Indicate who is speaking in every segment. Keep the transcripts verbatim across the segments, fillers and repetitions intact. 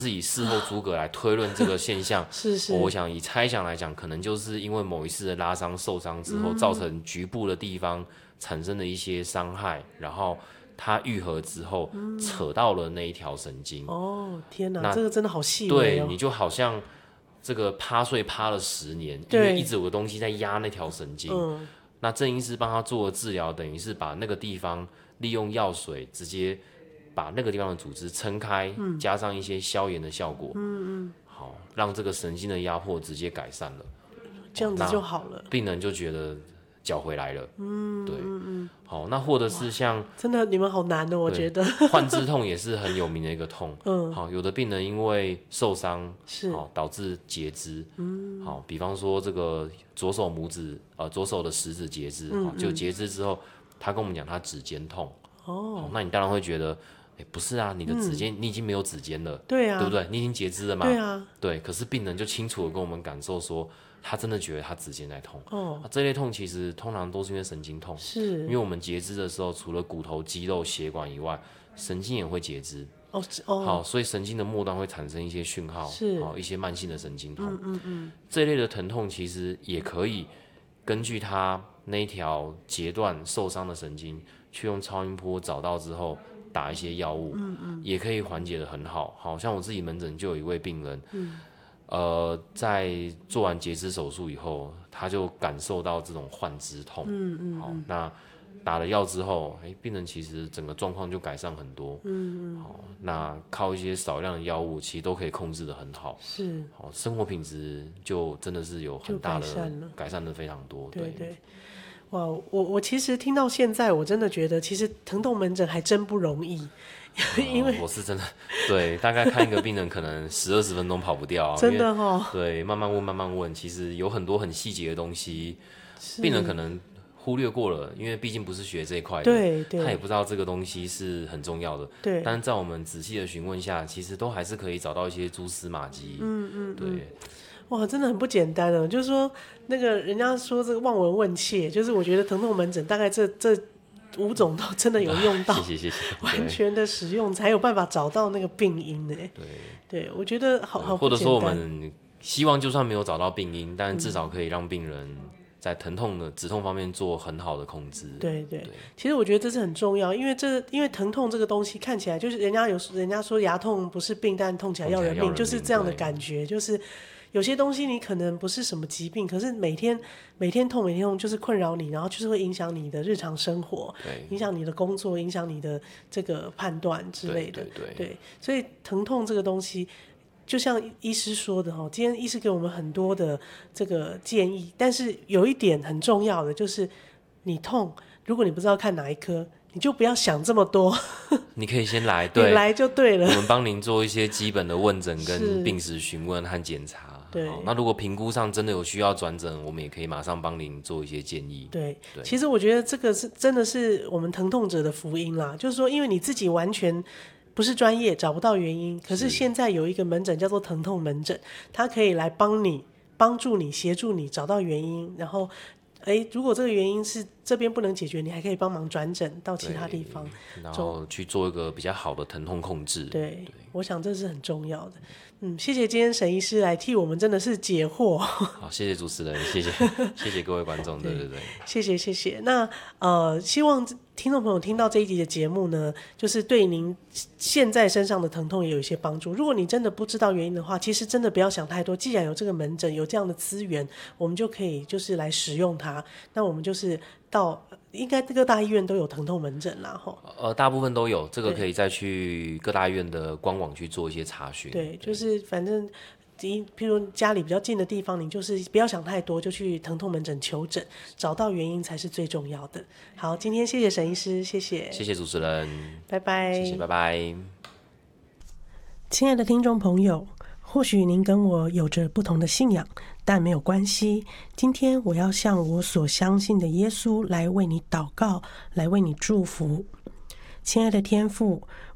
Speaker 1: 是以事后诸葛来推论这个现象。
Speaker 2: 是是，
Speaker 1: 我想以猜想来讲，可能就是因为某一次的拉伤、受伤之后，嗯、造成局部的地方产生的一些伤害，然后它愈合之后，嗯、扯到了那一条神经。
Speaker 2: 哦，天哪，这个真的好细微哦。
Speaker 1: 对，你就好像这个趴睡趴了十年，因为一直有个东西在压那条神经。嗯、那郑医师帮他做的治疗，等于是把那个地方利用药水直接把那个地方的组织撑开，嗯、加上一些消炎的效果，嗯嗯，好，让这个神经的压迫直接改善了，
Speaker 2: 这样子就好了。
Speaker 1: 病人就觉得脚回来了，嗯，对，嗯嗯，好，那或者是像
Speaker 2: 真的你们好难哦，我觉得
Speaker 1: 患肢痛也是很有名的一个痛，嗯，好，有的病人因为受伤是好导致截肢，嗯，好，比方说这个左手拇指呃左手的食指截肢，嗯嗯，就截肢之后，他跟我们讲他指尖痛，哦，那你当然会觉得。欸、不是啊，你的指尖、嗯、你已经没有指尖了，
Speaker 2: 对啊，
Speaker 1: 对不对？你已经截肢了嘛，
Speaker 2: 对啊，
Speaker 1: 对。可是病人就清楚的跟我们感受说，他真的觉得他指尖在痛。哦，啊、这类痛其实通常都是因为神经痛，
Speaker 2: 是
Speaker 1: 因为我们截肢的时候，除了骨头、肌肉、血管以外，神经也会截肢。
Speaker 2: 哦哦，
Speaker 1: 好，所以神经的末端会产生一些讯号，
Speaker 2: 是
Speaker 1: 好一些慢性的神经痛。
Speaker 2: 嗯嗯嗯，
Speaker 1: 这类的疼痛其实也可以根据他那一条截断受伤的神经，去用超音波找到之后。打一些药物，嗯嗯，也可以缓解得很好。好像我自己门诊就有一位病人，嗯，呃，在做完截肢手术以后，他就感受到这种患肢痛，嗯嗯，好，那打了药之后，哎，病人其实整个状况就改善很多，嗯嗯，好，那靠一些少量的药物，其实都可以控制得很好，
Speaker 2: 是，
Speaker 1: 好，生活品质就真的是有很大的改善的非常多，
Speaker 2: 对 对, 对。哇，我我其实听到现在，我真的觉得其实疼痛门诊还真不容易，因为、
Speaker 1: 呃、我是真的对，大概看一个病人可能十二十分钟跑不掉，
Speaker 2: 真的哦，
Speaker 1: 对，慢慢问慢慢问，其实有很多很细节的东西，病人可能忽略过了，因为毕竟不是学这一块的，
Speaker 2: 对对，
Speaker 1: 他也不知道这个东西是很重要的，
Speaker 2: 对，
Speaker 1: 但是在我们仔细的询问下，其实都还是可以找到一些蛛丝马迹，嗯嗯，对。嗯
Speaker 2: 哇，真的很不简单哦！就是说，那个人家说这个望闻问切，就是我觉得疼痛门诊大概这这五种都真的有用到，
Speaker 1: 谢谢谢谢，
Speaker 2: 完全的使用才有办法找到那个病因的。对对，我觉得好好
Speaker 1: 或者说我们希望就算没有找到病因，但至少可以让病人在疼痛的止痛方面做很好的控制。
Speaker 2: 对 对, 对，其实我觉得这是很重要，因为这因为疼痛这个东西看起来就是人家有人家说牙痛不是病，但痛起来要人命，人命就是这样的感觉，就是。有些东西你可能不是什么疾病，可是每天每天痛每天痛就是困扰你，然后就是会影响你的日常生活，影响你的工作，影响你的这个判断之类的。
Speaker 1: 对对 对,
Speaker 2: 对，所以疼痛这个东西，就像医师说的，今天医师给我们很多的这个建议，但是有一点很重要的就是，你痛，如果你不知道看哪一科。你就不要想这么多，
Speaker 1: 你可以先来，对，
Speaker 2: 你来就对了。
Speaker 1: 我们帮您做一些基本的问诊、跟病史询问和检查。
Speaker 2: 对，
Speaker 1: 那如果评估上真的有需要转诊，我们也可以马上帮您做一些建议。
Speaker 2: 对，对，其实我觉得这个是真的是我们疼痛者的福音啦，就是说，因为你自己完全不是专业，找不到原因，可是现在有一个门诊叫做疼痛门诊，它可以来帮你、帮助你、协助你找到原因，然后。哎，如果这个原因是这边不能解决，你还可以帮忙转诊到其他地方，
Speaker 1: 然后去做一个比较好的疼痛控制。
Speaker 2: 对，对，我想这是很重要的。嗯，谢谢今天沈医师来替我们，真的是解惑。
Speaker 1: 好，谢谢主持人，谢谢谢谢各位观众，对对对，
Speaker 2: 谢谢谢谢。那呃，希望听众朋友听到这一集的节目呢，就是对您现在身上的疼痛也有一些帮助。如果你真的不知道原因的话，其实真的不要想太多。既然有这个门诊，有这样的资源，我们就可以就是来使用它。那我们就是到应该各大医院都有疼痛门诊啦，吼。
Speaker 1: 呃，大部分都有，这个可以再去各大医院的官网去做一些查询。
Speaker 2: 对，就是反正。譬如家里比较近的地方，你就是不要想太多，就去疼痛门诊求诊，找到原因才是最重要的。好，今天谢谢沈医师，谢谢，
Speaker 1: 谢谢主持人，
Speaker 2: 拜拜，
Speaker 1: 谢谢，拜拜。
Speaker 2: 亲爱的听众朋友，或许您跟我有着不同的信仰，但没有关系。今天我要向我所相信的耶稣来为你祷告，来为你祝福。亲爱的天父，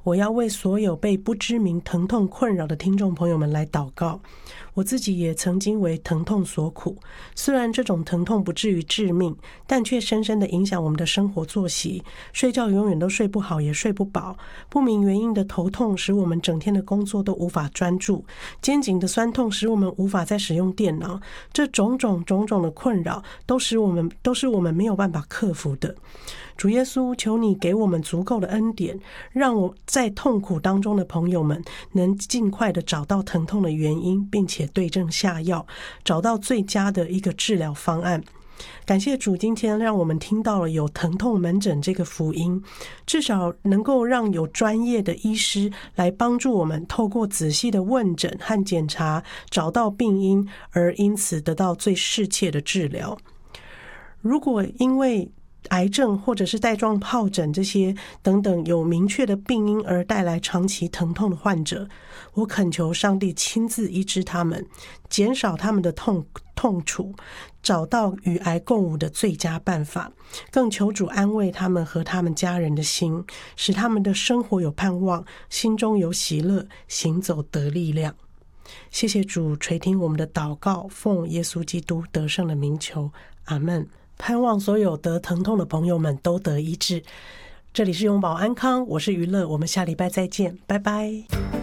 Speaker 2: 我要为所有被不知名疼痛困扰的听众朋友们来祷告。我自己也曾经为疼痛所苦，虽然这种疼痛不至于致命，但却深深地影响我们的生活作息，睡觉永远都睡不好，也睡不饱。不明原因的头痛使我们整天的工作都无法专注，肩颈的酸痛使我们无法再使用电脑。这种种种种的困扰都使我们都是我们没有办法克服的。主耶稣，求你给我们足够的恩典，让我在痛苦当中的朋友们能尽快的找到疼痛的原因，并且对症下药，找到最佳的一个治疗方案。感谢主，今天让我们听到了有疼痛门诊这个福音，至少能够让有专业的医师来帮助我们，透过仔细的问诊和检查，找到病因，而因此得到最适切的治疗。如果因为癌症或者是带状疱疹这些等等有明确的病因而带来长期疼痛的患者，我恳求上帝亲自医治他们，减少他们的痛痛楚，找到与癌共舞的最佳办法，更求主安慰他们和他们家人的心，使他们的生活有盼望，心中有喜乐，行走得力量。谢谢主垂听我们的祷告，奉耶稣基督得胜的名求，阿们。盼望所有得疼痛的朋友们都得医治。这里是永保安康，我是娱乐，我们下礼拜再见，拜拜。